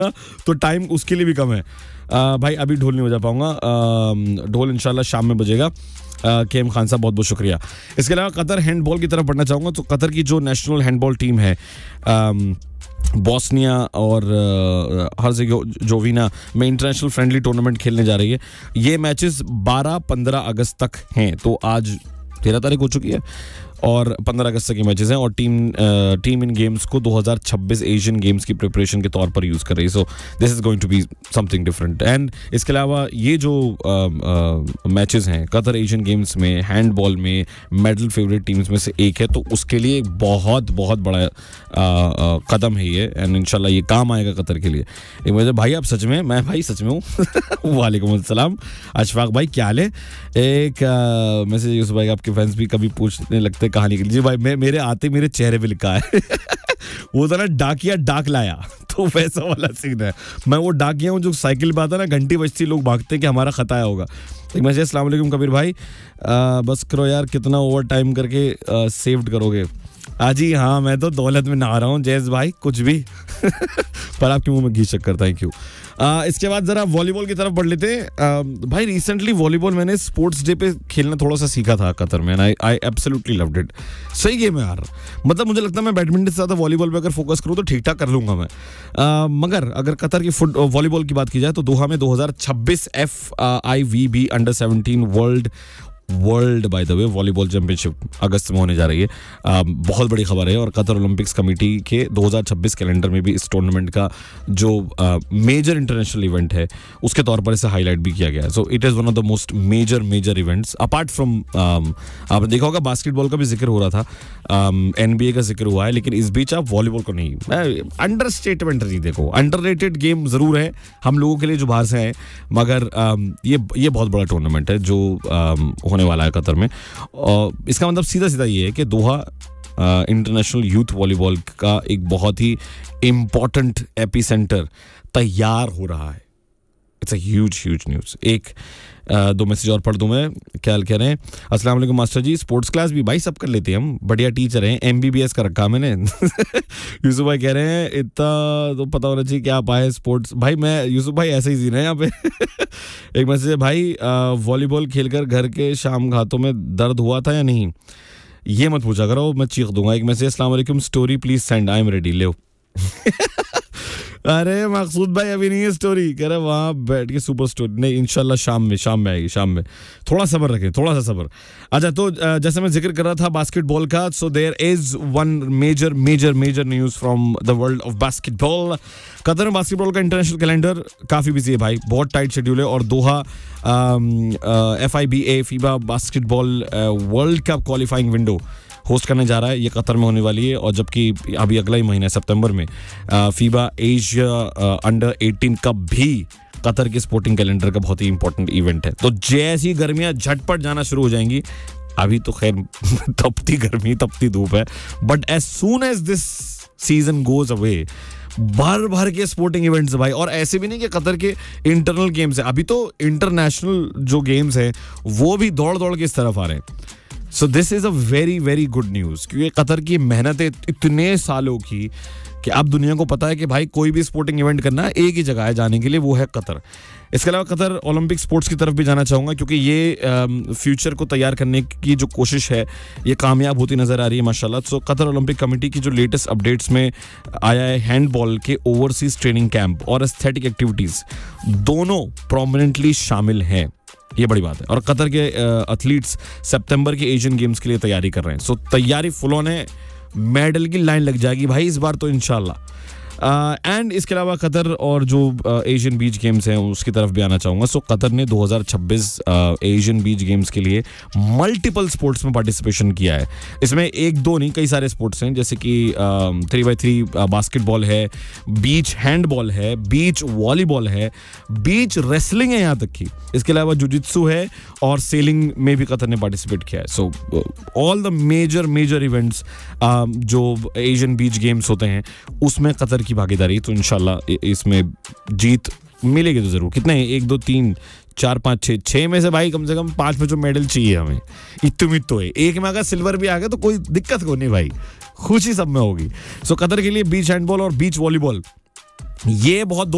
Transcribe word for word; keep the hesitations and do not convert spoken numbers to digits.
तो टाइम उसके लिए भी कम है। आ, भाई अभी ढोल नहीं बजा पाऊंगा, ढोल इंशाल्लाह शाम में बजेगा। के एम खान साहब बहुत बहुत शुक्रिया। इसके अलावा कतर हैंडबॉल की तरफ बढ़ना चाहूँगा। तो कतर की जो नेशनल हैंडबॉल टीम है बॉस्निया और हर्जेगोविना में इंटरनेशनल फ्रेंडली टूर्नामेंट खेलने जा रही है। ये मैचेस बारह पंद्रह अगस्त तक हैं, तो आज तेरह तारीख हो चुकी है और पंद्रह अगस्त तक के मैचेस हैं। और टीम टीम इन गेम्स को दो हज़ार छब्बीस एशियन गेम्स की प्रिपरेशन के तौर पर यूज़ कर रही है। So this is going to be something different. And इसके अलावा ये जो मैचेस हैं कतर एशियन गेम्स में हैंडबॉल में मेडल फेवरेट टीम्स में से एक है, तो उसके लिए बहुत बहुत बड़ा आ, आ, कदम है ये। एंड इंशाल्लाह ये काम आएगा कतर के लिए। एक मुझे भाई आप सच में, मैं भाई सच में हूँ। वालेकुम अस्सलाम अशफाक भाई, क्या हाल है? एक मैसेज यूसुफ भाई, आपके फैंस भी कभी पूछने लगते कहानी के लिए। जी भाई, मैं मेरे आते मेरे चेहरे पे लिखा है वो था ना डाकिया डाक लाया, तो वैसा वाला सीन है। मैं वो डाकिया हूँ जो साइकिल पे आता ना, घंटी बजती लोग भागते हैं कि हमारा खत आया होगा। एक मैसेज, अस्सलाम वालेकुम कबीर भाई, आ, बस करो यार, कितना ओवर टाइम करके सेव्ड करोगे? आजी हाँ, मैं तो दौलत में नहा रहा हूँ जैस भाई, कुछ भी पर आपके मुंह में घी शक्कर, थैंक यू। आ, इसके बाद जरा वॉलीबॉल की तरफ बढ़ लेते हैं। भाई रिसेंटली वॉलीबॉल मैंने स्पोर्ट्स डे पे खेलना थोड़ा सा सीखा था कतर में, आई आई एब्सोल्युटली लव्ड इट। सही गेम है यार, मतलब मुझे लगता है मैं बैडमिंटन से ज़्यादा वॉलीबॉल पे अगर फोकस करूँ तो ठीक ठाक कर लूँगा मैं। आ, मगर अगर कतर की फुट वॉलीबॉल की बात की जाए तो दोहा में दो हज़ार छब्बीस F I we be under seventeen world world by the way volleyball championship अगस्त में होने जा रही है। आ, बहुत बड़ी खबर है। और कतर ओलंपिक्स कमेटी के दो हज़ार छब्बीस कैलेंडर में भी इस टूर्नामेंट का जो मेजर इंटरनेशनल इवेंट है उसके तौर पर इसे हाईलाइट भी किया गया है। So it is one of the most major major events apart from, आपने देखा होगा बास्केटबॉल का भी जिक्र हो रहा था, एन बी ए का जिक्र हुआ है, लेकिन इस बीच आप वॉलीबॉल को नहीं, अंडर स्टेटमेंट नहीं, देखो अंडर रेटेड गेम ज़रूर है हम लोगों के लिए जो बाहर से हैं, मगर um, ये ये बहुत बड़ा टूर्नामेंट है जो um, होने वाला है कतर में। और इसका मतलब सीधा सीधा ये है कि दोहा इंटरनेशनल यूथ वॉलीबॉल का एक बहुत ही इंपॉर्टेंट एपिसेंटर तैयार हो रहा है। It's a huge huge news. एक आ, दो मैसेज और पढ़ दूं मैं, क्या कह रहे हैं? अस्सलाम वालेकुम मास्टर जी, स्पोर्ट्स क्लास भी भाई सब कर लेते हैं हम, बढ़िया टीचर हैं, एम बी बी एस का रखा मैंने। यूसुफ भाई कह रहे हैं इतना तो पता होना चाहिए क्या आप आए स्पोर्ट्स। भाई मैं यूसुफ भाई ऐसे ही जीना है यहाँ पे। एक मैसेज है भाई, वॉलीबॉल खेलकर घर के शाम घातों में दर्द हुआ था या नहीं? ये मत पूछा करो, मैं चीख दूंगा। एक मैसेज, अस्सलाम वालेकुम story please send, I am ready, ले। अरे मकसूद भाई अभी नहीं है स्टोरी, कह रहे वहाँ बैठ के सुपर स्टोरी नहीं, इंशाल्लाह शाम में शाम में आएगी, शाम में थोड़ा सब्र रखें, थोड़ा सा सब्र। अच्छा, तो जैसे मैं जिक्र कर रहा था बास्केटबॉल का, so there is one major major major news from the world of basketball. Qatar में बास्केटबॉल का इंटरनेशनल कैलेंडर काफ़ी बिजी है भाई, बहुत टाइट शेड्यूल है। और दोहा F I B A FIBA basketball world cup qualifying window host करने जा रहा है, ये कतर में होने वाली है। और जबकि अभी अगला ही महीना सितंबर में FIBA Asia under eighteen cup भी कतर के स्पोर्टिंग कैलेंडर का बहुत ही इंपॉर्टेंट इवेंट है। तो जैसी गर्मियां झटपट जाना शुरू हो जाएंगी, अभी तो खैर तपती गर्मी तपती धूप है, but as soon as this season goes away भर भर के स्पोर्टिंग इवेंट्स भाई। और ऐसे भी नहीं कि कतर के इंटरनल गेम्स है, अभी तो इंटरनेशनल जो गेम्स हैं वो भी दौड़ दौड़ के इस तरफ आ रहे हैं। So this is a very very good news, क्योंकि कतर की मेहनत है इतने सालों की कि अब दुनिया को पता है कि भाई कोई भी स्पोर्टिंग इवेंट करना है एक ही जगह है जाने के लिए, वो है कतर। इसके अलावा कतर ओलंपिक स्पोर्ट्स की तरफ भी जाना चाहूँगा, क्योंकि ये फ्यूचर को तैयार करने की जो कोशिश है ये कामयाब होती नज़र आ रही है माशाल्लाह। सो कतर ओलंपिक कमेटी की जो लेटेस्ट अपडेट्स में आया है, हैंडबॉल के ओवरसीज ट्रेनिंग कैंप और एस्थेटिक एक्टिविटीज़ दोनों प्रोमिनेंटली शामिल हैं, ये बड़ी बात है। और कतर के एथलीट्स सितंबर के एशियन गेम्स के लिए तैयारी कर रहे हैं। सो तैयारी फुल ऑन है, मेडल की लाइन लग जाएगी भाई इस बार तो इंशाल्लाह। एंड uh, इसके अलावा कतर और जो एशियन बीच गेम्स हैं उसकी तरफ भी आना चाहूँगा। सो कतर ने दो हज़ार छब्बीस एशियन बीच गेम्स के लिए मल्टीपल स्पोर्ट्स में पार्टिसिपेशन किया है। इसमें एक दो नहीं, कई सारे स्पोर्ट्स हैं, जैसे कि थ्री बाई थ्री बास्केटबॉल है, बीच हैंडबॉल है, बीच वॉलीबॉल है, बीच रेसलिंग है यहाँ तक की। इसके अलावा जुजित्सु है और सेलिंग में भी कतर ने पार्टिसिपेट किया है। So all the major major events जो एशियन बीच गेम्स होते हैं उसमें कतर की भागीदारी, तो इंशाल्लाह इसमें जीत मिलेगी तो जरूर। कितने हैं? एक दो तीन चार पाँच छः छः में से भाई कम से कम पाँच में जो मेडल चाहिए हमें, इतुमित तो है। एक में अगर सिल्वर भी आ गया तो कोई दिक्कत को नहीं भाई, खुशी सब में होगी। सो कतर के लिए बीच हैंडबॉल और बीच वॉलीबॉल ये बहुत